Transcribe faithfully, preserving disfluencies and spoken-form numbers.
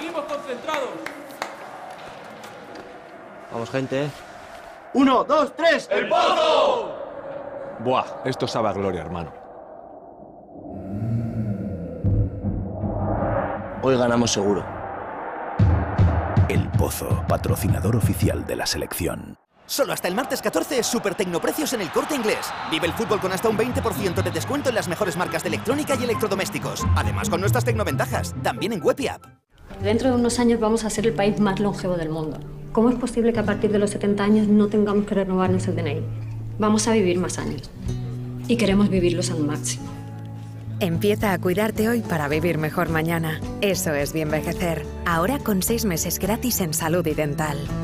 Seguimos concentrados. Vamos, gente. Uno, dos, tres. ¡El Pozo! Buah, esto sabe a gloria, hermano. Hoy ganamos seguro. El Pozo, patrocinador oficial de la selección. Solo hasta el martes catorce es Super Tecnoprecios en El Corte Inglés. Vive el fútbol con hasta un veinte por ciento de descuento en las mejores marcas de electrónica y electrodomésticos. Además, con nuestras tecnoventajas, también en web y app. Dentro de unos años vamos a ser el país más longevo del mundo. ¿Cómo es posible que a partir de los setenta años no tengamos que renovarnos el D N I? Vamos a vivir más años. Y queremos vivirlos al máximo. Empieza a cuidarte hoy para vivir mejor mañana. Eso es Bienvejecer. Ahora con seis meses gratis en salud y dental.